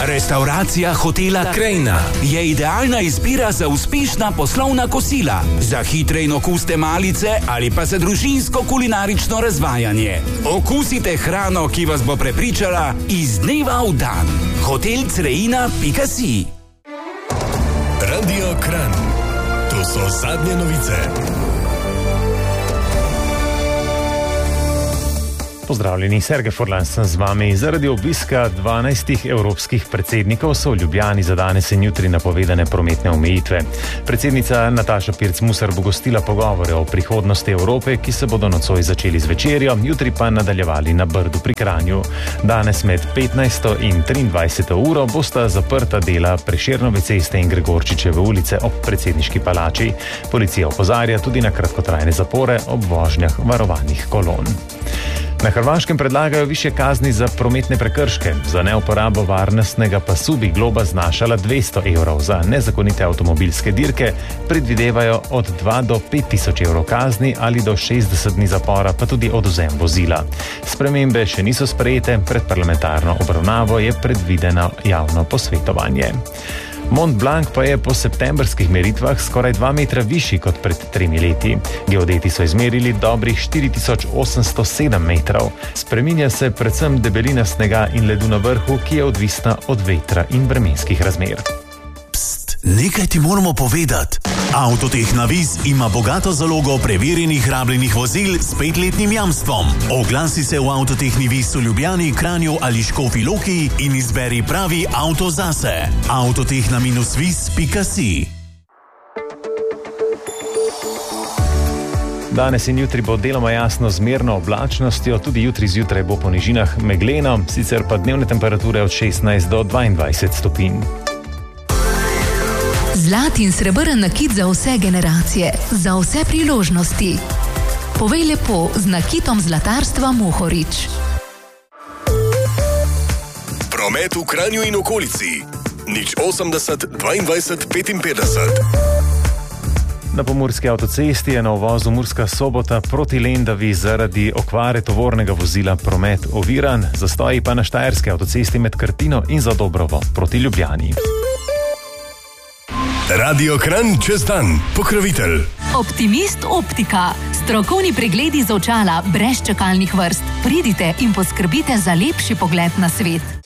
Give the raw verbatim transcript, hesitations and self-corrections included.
Restauracija hotela Krajina je idealna izbira za uspešna poslovna kosila, za hitre in okusne malice ali pa za družinsko kulinarično razvajanje. Okusite hrano, ki vas bo prepričala iz dneva v dan. hotel crejina pika si. Radio Kranj. To so zadnje novice. Pozdravljeni, Sergej Furlan sem z vami. Zaradi obiska dvanajstih evropskih predsednikov so v Ljubljani za danes in jutri napovedane prometne omejitve. Predsednica Nataša Pirc-Musar bo gostila pogovore o prihodnosti Evrope, ki se bodo nocoj začeli z večerjo, jutri pa nadaljevali na Brdu pri Kranju. Danes med petnajsto in triindvajseto uro bosta zaprta dela Prešernove ceste in Gregorčičeve ulice ob predsedniški palači. Policija opozarja tudi na kratkotrajne zapore ob vožnjah varovanih kolon. Na Hrvaškem predlagajo višje kazni za prometne prekrške. Za neuporabo varnostnega pasu bi globa znašala dvesto evrov, za nezakonite avtomobilske dirke predvidevajo od dva do pet tisoč evrov kazni ali do šestdeset dni zapora, pa tudi odvzem vozila. Spremembe še niso sprejete, pred parlamentarno obravnavo je predvideno javno posvetovanje. Mont Blanc pa je po septembrskih meritvah skoraj dva metra višji kot pred tremi leti. Geodeti so izmerili dobrih štiri tisoč osemsto sedem metrov. Spreminja se predvsem debelina snega in ledu na vrhu, ki je odvisna od vetra in vremenskih razmer. Pst, nekaj ti moramo povedati. Avtotehna Viz ima bogato zalogo preverjenih rabljenih vozil s petletnim jamstvom. Oglasi se v Avtotehni Viz v Ljubljani, Kranju ali Škofji Loki in izberi pravi avto zase. avtotehna viz pika si. Danes in jutri bo deloma jasno z merno oblačnostjo, tudi jutri zjutraj bo po nižinah megleno, sicer pa dnevne temperature od šestnajst do dvaindvajset stopinj. Zlat in srebrn nakit za vse generacije, za vse priložnosti. Povej lepo z nakitom zlatarstva Mohorič. Promet v Kranju in okolici. nič osemdeset dvaindvajset petinpetdeset. Na Pomurski avtocesti je na uvozu Murska Sobota proti Lendavi zaradi okvare tovornega vozila promet oviran, zastoji pa na Štajerski avtocesti med Krtino in Zadobrovo proti Ljubljani. Radio Kranj čez dan, pokrovitelj. Optimist Optika. Strokovni pregledi z očala brez čakalnih vrst. Pridite in poskrbite za lepši pogled na svet.